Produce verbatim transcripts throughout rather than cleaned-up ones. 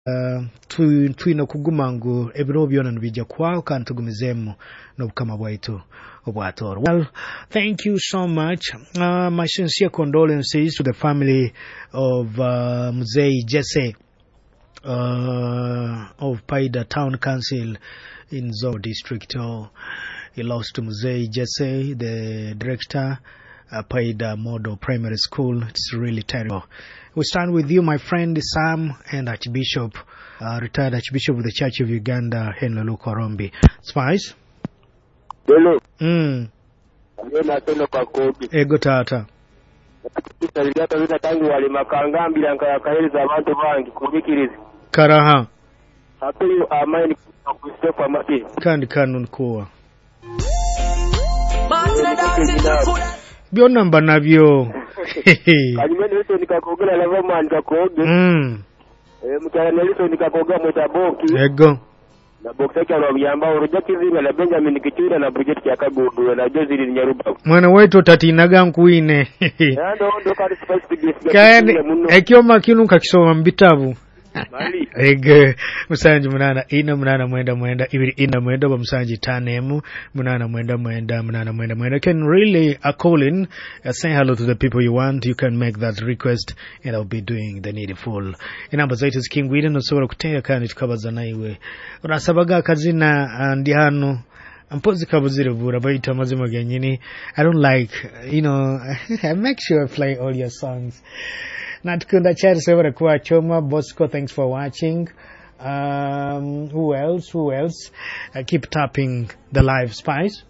Uh, tu twino kugumangu ebiro byona nbijja kwao kantugumizemu n'obukama bwaitu obwatoro. Well, thank you so much. Uh, my sincere condolences to the family of uh, Mzee Jesse uh, of Paida Town Council in Zo District. Oh, he lost to Mzee Jesse, the director, uh, Paida Model Primary School. It's really terrible. We stand with you, my friend Sam, and Archbishop, uh, retired Archbishop of the Church of Uganda, Henry Luke Orombi. Spice? Hello. Mm. Ego tata. Karaha. Kandi kanun kuwa. Byonna mba nabyo. Kanyimeni hicho nikakogela lava manja koge. Mm. Eh mutana neliso nikakoga mutaboki. Ego. Na boxa kya byamba orojaki zinga na Benjamin Kichura na Bridget kya kagudu na Jozili Nyaruba. Mwana wetu tatinaga nkuine. Ndo ndo kali spice Kayani ekyo makinu kakisoma mbitabu. Mali. Ege musanji munana ina munana mwenda mwenda ibiri ina mwenda ba musanji tanemu munana mwenda mwenda munana mwenda mwenda. Can really a call in uh, say hello to the people you want. You can make that request and I'll be doing the needful. Inamba zaidi is King William no kutenga kandi tukabaza naiwe urasabaga kazina ndi hano ampozi kabuzire bura bayita mazima genyini. I don't like, you know, I make sure I play all your songs. Natkunda Chari Severa Kwa Choma Bosco, thanks for watching. Um, who else? Who else? I keep tapping the live Spice.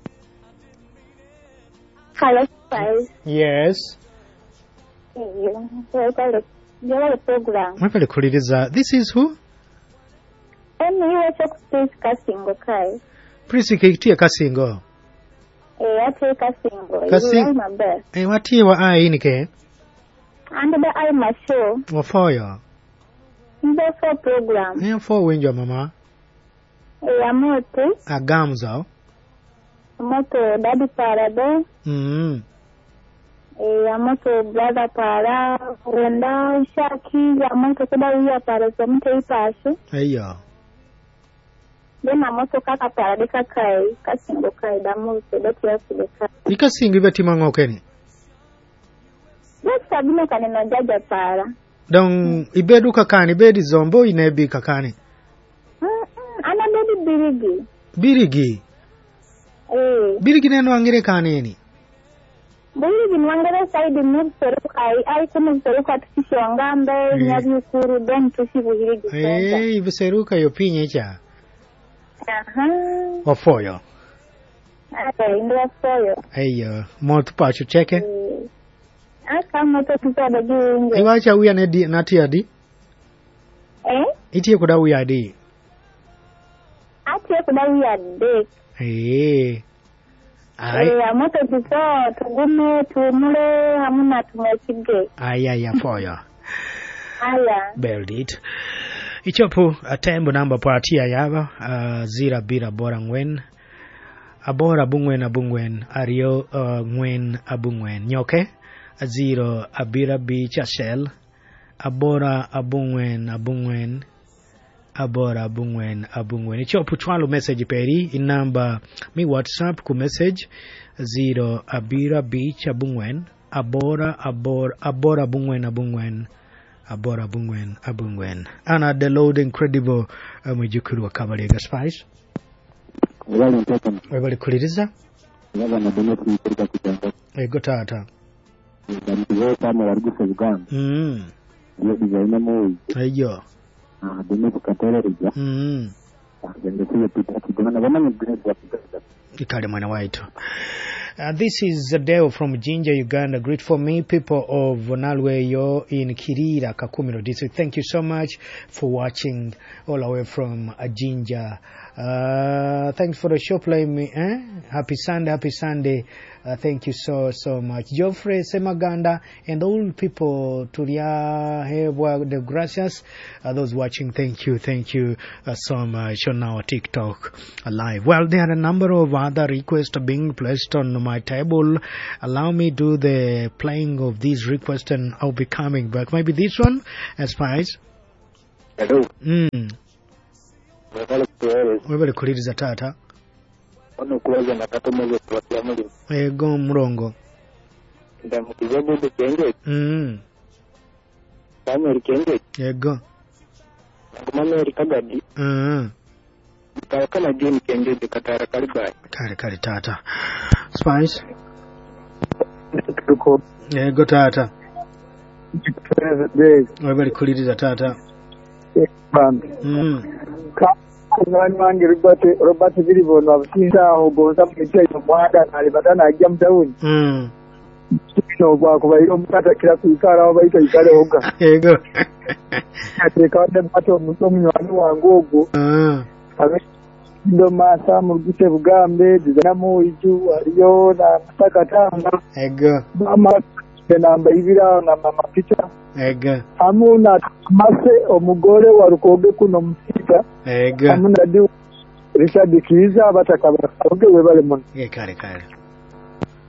Hello, Spice. Yes. Yeah, you're a program. This is who? And you are Prince Kasingo, okay? Prince Kitia Kasingo. Eh, I take Kasingo. Kasingo. Eh, what you are in ke? And the I my show. What for you? The for program. Yeah, for when your mama. Eh, amoto. A gamza. Amoto daddy parade. Hmm. Eh, amoto brother para. Renda shaki. Amoto kuda uya para. Samte ipashe. Eyo. Then amoto kaka parade kakai. Kasingo kai. Damoto dati yasi kai. Ika singi beti mangokeni. Yes, sabine kanena jaja para. Don ibedu kakani bedi zombo inebi kakani. Mm, ana bedi birigi. Birigi. Eh. Birigi neno angire kanini. Birigi nwangere saidi mu seruka ai ai kuma seruka tukisho ngambe nyabi kuru don tusibu hirigi. Eh, ibu seruka yopinye cha. Aha. Ofoyo. Okay, ndo ofoyo. Eyo, motu pachu cheke. Eh. Aka moto tutada jinge. Iwacha uya nedi nati adi? Eh? Itie kuda uya adi? Atie kuda uya adi. Eh. Ai. Eh, moto tuto tugume tumule hamuna tumechige. Aya ya foya. Aya. Beldit. Ichopu atembo namba partia yaba uh, zira bira bora ngwen. Abora bungwen abungwen ario uh, ngwen abungwen. Nyoke? Zero abira bicha shell abora abungwen abungwen abora abungwen abungwen. Icho putwalo message peri in number mi WhatsApp ku message zero abira bicha abungwen abora abora abora abungwen abungwen abora abungwen abungwen. Ana the load incredible mujukuru wakabali ga Spice. Wali mtoto. Wali kuliriza? Wala na donate kutoka kujanga. Ego tata. Ndio kama warigusa Uganda. Mm. Ndio designer mo. Ayo. Ah, demo kukatereza. Mm. Ah, ndio sio pita kidona na bama grade ya pita. Ikale mwana waitu. Uh, this is Adele from Jinja, Uganda. Great for me, people of Nalweyo in Kirira, Kakumiro district. Thank you so much for watching all the way from uh, Jinja. Uh, thanks for the show playing me. Eh? Happy Sunday, happy Sunday. Uh, thank you so, so much. Geoffrey Semaganda and all people, Turia, Hewa, the gracias. Uh, those watching, thank you, thank you uh, so much on our TikTok live. Well, there are a number of other requests being placed on my table. Allow me to do the playing of these requests and I'll be coming back. Maybe this one, as Spice. Hello. Mm. Webale kuweleza. Webale kuliriza taata. Ono kuwaza nakato mweze kuwatia mwezi. Ego murongo. Ndamukiza gudu kenge. Mm. Kanyeri kenge. Ego. Kumameri kagadi. Mm. Kawakana juni kenge de katara karibai. Kare kare taata. Spice. Tuko. Ego taata. Days. Webale kuliriza taata. Band. Mm. Kumani wangi Robert Robert Vilivo na sinza ogonza mkitia mwada na alibatana ajja mtauni. Mm. No kwa kubairo mkata kila kuikara obaita ikale oga. Ego. Ate kawade bato mutomnywani wangu ogo. Ah. Abe ndo masa mugise bugambe dizana mu iju aliyo na mtakatanga. Ego. Mama namba ibira na mama picha. Ego. Hamuna mase omugore wa rukoge kuno musika. Ego. Hamuna di Richard Kiza abatakabara oge webale mun. Ye kare kare.